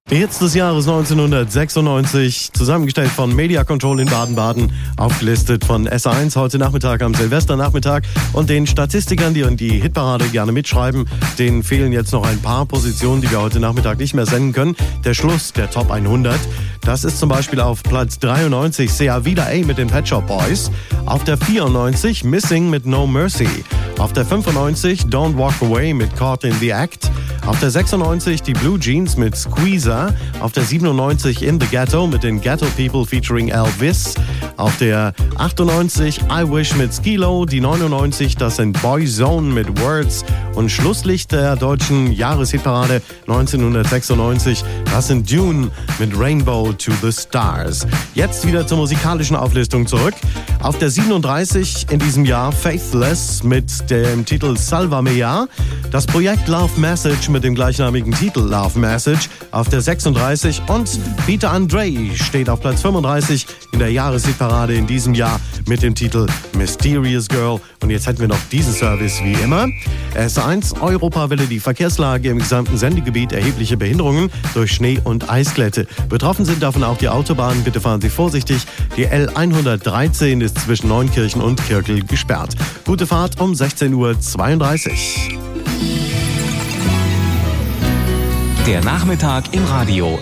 Hits des Jahres 1996, zusammengestellt von Media Control in Baden-Baden, aufgelistet von SA1 heute Nachmittag am Silvesternachmittag. Und den Statistikern, die in die Hitparade gerne mitschreiben, denen fehlen jetzt noch ein paar Positionen, die wir heute Nachmittag nicht mehr senden können. Der Schluss der Top 100, das ist zum Beispiel auf Platz 93 Sea Vida A mit den Pet Shop Boys, auf der 94 Missing mit No Mercy, auf der 95 Don't Walk Away mit Caught in the Act, auf der 96 die Blue Jeans mit Squeezer, auf der 97 In the Ghetto mit den Ghetto People featuring Elvis, auf der 98 I Wish mit Skilo, die 99 das sind Boyzone mit Words und Schlusslicht der deutschen Jahreshitparade 1996, das sind Dune mit Rainbow to the Stars. Jetzt wieder zur musikalischen Auflistung zurück. Auf der 37 in diesem Jahr Faithless mit dem Titel Salva Me Ya, das Projekt Love Message mit dem gleichnamigen Titel Love Message auf der 36 und Peter Andre steht auf Platz 35 in der Jahreshitparade in diesem Jahr mit dem Titel Mysterious Girl. Und jetzt hätten wir noch diesen Service wie immer. S1 Europawelle, die Verkehrslage im gesamten Sendegebiet, erhebliche Behinderungen durch Schnee- und Eisglätte. Betroffen sind davon auch die Autobahnen. Bitte fahren Sie vorsichtig. Die L113 ist zwischen Neunkirchen und Kirkel gesperrt. Gute Fahrt um 16:32 Uhr. Der Nachmittag im Radio